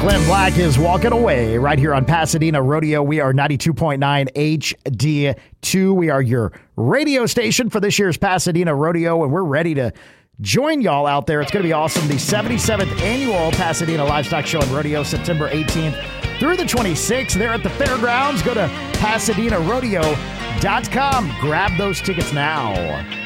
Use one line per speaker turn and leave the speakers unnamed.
Clint Black is walking away right here on Pasadena Rodeo. We are 92.9 HD2. We are your radio station for this year's Pasadena Rodeo, and we're ready to join y'all out there. It's going to be awesome. The 77th annual Pasadena Livestock Show and Rodeo, September 18th through the 26th. They're at the fairgrounds. Go to PasadenaRodeo.com. Grab those tickets now.